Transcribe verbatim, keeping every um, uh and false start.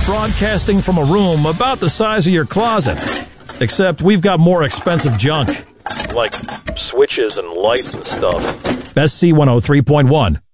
broadcasting from a room about the size of your closet. Except we've got more expensive junk. Like switches and lights and stuff. S C one oh three point one,